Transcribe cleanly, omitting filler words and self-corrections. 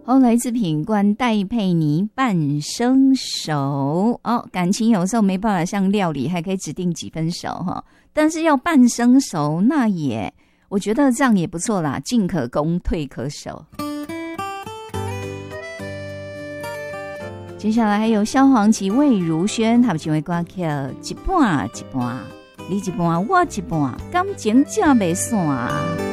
好，来自品冠戴佩妮半生熟哦，感情有时候没办法像料理还可以指定几分熟哈，但是要半生熟那也我觉得这样也不错啦，进可攻退可守。接下来还有萧煌奇、魏如萱他们几位歌曲，一半一半，你一半我一半，感情真袂散。